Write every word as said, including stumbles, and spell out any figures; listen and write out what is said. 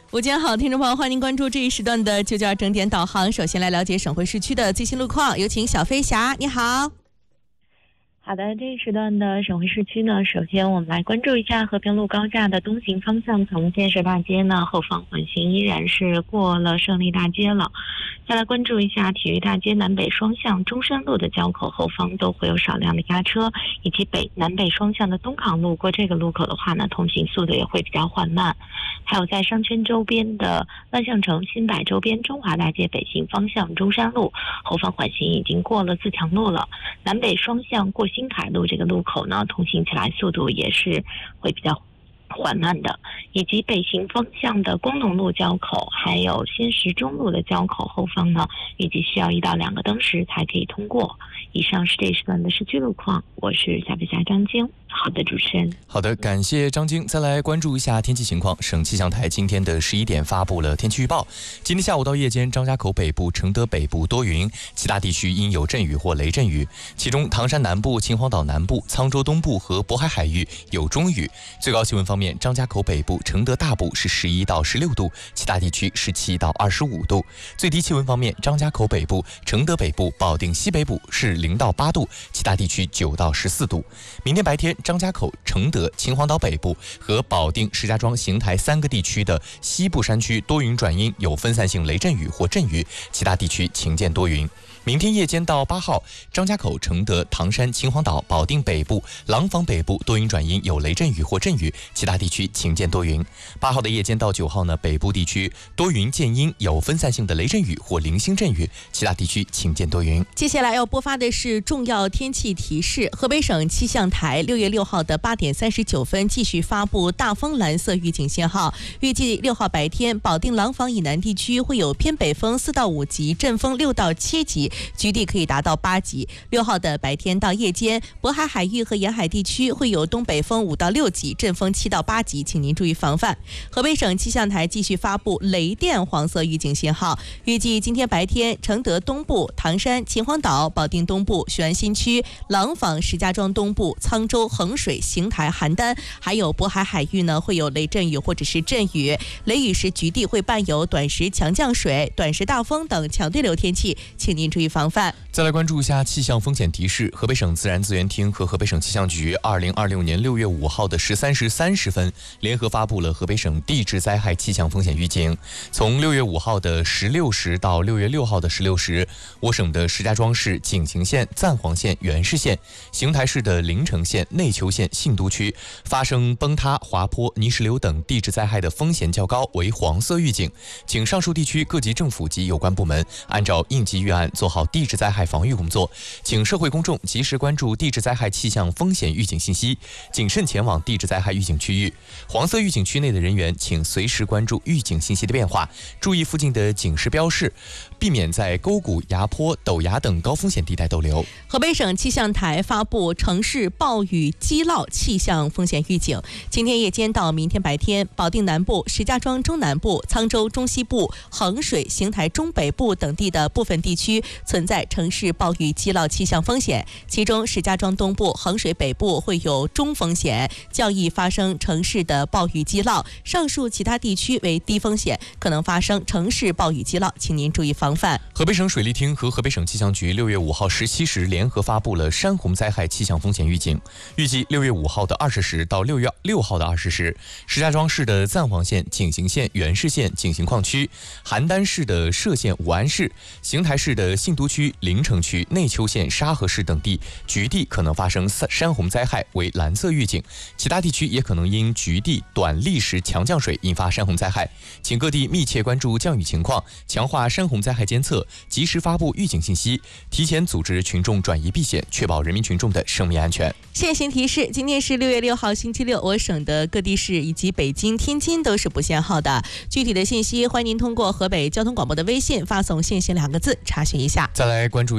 午间好，听众朋友，欢迎您关注这一时段的九九二整点导航。首先来了解省会市区的最新路况，有请小飞侠，你好。 好的，这一时段的省会市区呢，首先我们来关注一下和平路高架的东行方向，从建设大街呢后方缓行依然是过了胜利大街了。再来关注一下体育大街南北双向中山路的交口后方都会有少量的压车，以及北南北双向的东康路过这个路口的话呢，通行速度也会比较缓慢。还有在商圈周边的万象城新柏周边中华大街北行方向中山路后方缓行已经过了自强路了，南北双向过新凯路这个路口呢，通行起来速度也是会比较缓慢的，以及北行方向的工农路交口还有新石中路的交口后方呢，预计需要一到两个灯时才可以通过。以上是这一时段的市区路况，我是小飞侠张晶。好的，主持人。 好的，感谢张晶。再来关注一下天气情况。省气象台今天的十一点发布了天气预报。今天下午到夜间，张家口北部、承德北部多云，其他地区因有阵雨或雷阵雨。其中，唐山南部、秦皇岛南部、沧州东部和渤海海域有中雨。最高气温方面，张家口北部、承德大部是十一到十六度，其他地区十七到二十五度。最低气温方面，张家口北部、承德北部、保定西北部是零到八度，其他地区九到十四度。明天白天，张家口、承德、秦皇岛北部和保定、石家庄、邢台三个地区的西部山区多云转阴，有分散性雷阵雨或阵雨，其他地区晴间多云。明天夜间到八号，张家口、承德、唐山、秦皇岛、保定北部、廊坊北部多云转阴，有雷阵雨或阵雨，其他地区晴间多云。八号的夜间到九号呢，北部地区多云见阴，有分散性的雷阵雨或零星阵雨，其他地区晴间多云。 接下来要播发的是重要天气提示。河北省气象台六月六号的八点三十九分继续发布大风蓝色预警信号，预计六号白天，保定廊坊以南地区会有偏北风四到五级，阵风六到七级，局地可以达到八级。六号的白天到夜间，渤海海域和沿海地区会有东北风五到六级，阵风七到八级，请您注意防范。河北省气象台继续发布雷电黄色预警信号，预计今天白天，承德东部、唐山、秦皇岛、保定东部、雄安新区、廊坊、石家庄东部、沧州、衡水、邢台、邯郸，还有渤海海域呢，会有雷阵雨或者是阵雨，雷雨时局地会伴有短时强降水、短时大风等强对流天气，请您注意防范。 再来关注一下气象风险提示。河北省自然资源厅和河北省气象局二零二六年六月五号的十三时三十分联合发布了河北省地质灾害气象风险预警。从六月五号的十六时到六月六号的十六时，我省的石家庄市景行县、赞皇县、元氏县、邢台市的临城县、内丘县、信都区发生崩塌、滑坡、泥石流等地质灾害的风险较高，为黄色预警。请上述地区各级政府及有关部门按照应急预案做好地质灾害防御工作，请社会公众及时关注地质灾害气象风险预警信息，谨慎前往地质灾害预警区域。黄色预警区内的人员请随时关注预警信息的变化，注意附近的警示标示，避免在沟谷、崖坡、陡崖等高风险地带逗留。 河北省气象台发布城市暴雨积涝气象风险预警。今天夜间到明天白天，保定南部、石家庄中南部、沧州中西部、衡水、邢台中北部等地的部分地区存在城市暴雨积涝气象风险，其中石家庄东部、衡水北部会有中风险，较易发生城市的暴雨积涝；上述其他地区为低风险，可能发生城市暴雨积涝，请您注意防范。 河北省水利厅和河北省气象局六月五号十七时联合发布了山洪灾害气象风险预警。预计六月五号的二十时到六月六号的二十时，石家庄市的赞皇县、景行县、元氏县景行矿区、邯郸市的歙县、武安市、邢台市的信都区、临城区、内丘县、沙河市等地局地可能发生山洪灾害，为蓝色预警。其他地区也可能因局地短砾石强降水引发山洪灾害，请各地密切关注降雨情况，强化山洪灾害监测，及时发布预警信息，提前组织群众转移避险，确保人民群众的生命安全。 现行提示：今天是六月六号星期六，我省的各地市以及北京、天津都是不限号的。具体的信息，欢迎您通过河北交通广播的微信发送“限行”两个字查询一下。 再来关注